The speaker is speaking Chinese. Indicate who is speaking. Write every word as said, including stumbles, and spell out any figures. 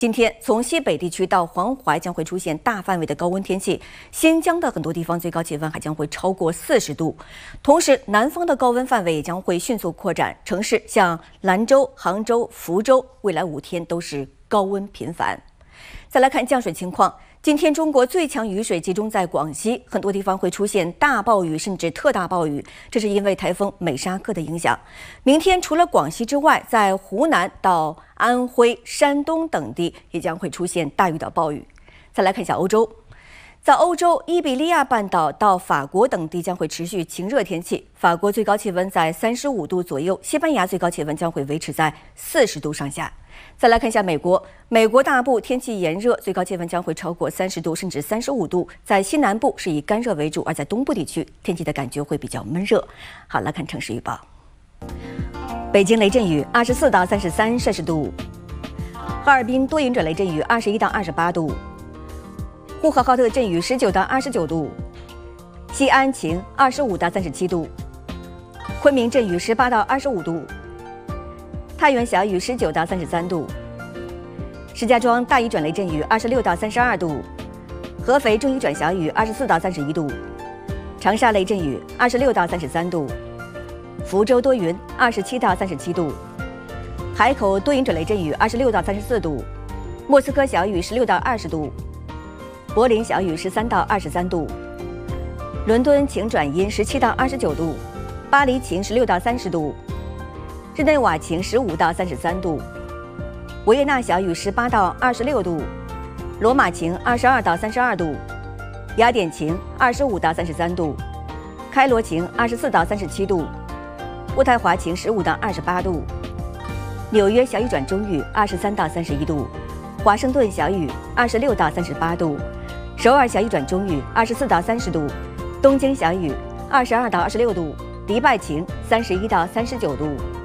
Speaker 1: 今天从西北地区到黄淮将会出现大范围的高温天气，新疆的很多地方最高气温还将会超过四十度。同时，南方的高温范围也将会迅速扩展，城市像兰州、杭州、福州，未来五天都是高温频繁。再来看降水情况。 今天，中国最强雨水集中在广西，很多地方会出现大暴雨甚至特大暴雨，这是因为台风美沙克的影响。明天除了广西之外，在湖南到安徽、山东等地也将会出现大雨到暴雨。再来看一下欧洲。 在欧洲，伊比利亚半岛到法国等地将会持续晴热天气，法国最高气温在三十五度左右，西班牙最高气温将会维持在四十度上下。再来看一下美国，美国大部天气炎热，最高气温将会超过三十度甚至三十五度，在西南部是以干热为主，而在东部地区天气的感觉会比较闷热。好，来看城市预报：北京雷阵雨二十四到三十三摄氏度，哈尔滨多云转雷阵雨二十一到二十八度。 呼和浩特阵雨十九到二十九度，西安晴二十五到三十七度，昆明阵雨十八到二十五度，太原小雨十九到三十三度，石家庄大雨转雷阵雨二十六到三十二度，合肥中雨转小雨二十四到三十一度，长沙雷阵雨二十六到三十三度，福州多云二十七到三十七度，海口多云转雷阵雨二十六到三十四度，莫斯科小雨十六到二十度。 柏林小雨十三到二十三度，伦敦晴转阴十七到二十九度，巴黎晴十六到三十度，日内瓦晴十五到三十三度，维也纳小雨十八到二十六度，罗马晴二十二到三十二度，雅典晴二十五到三十三度，开罗晴二十四到三十七度，渥太华晴十五到二十八度，纽约小雨转中雨二十三到三十一度，华盛顿小雨二十六到三十八度。 首尔小雨转中雨，二十四到三十度；东京小雨，二十二到二十六度；迪拜晴，三十一到三十九度。